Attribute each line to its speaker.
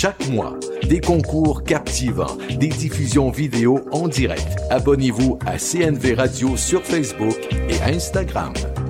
Speaker 1: Chaque mois, des concours captivants, des diffusions vidéo en direct. Abonnez-vous à CNV Radio sur Facebook et Instagram.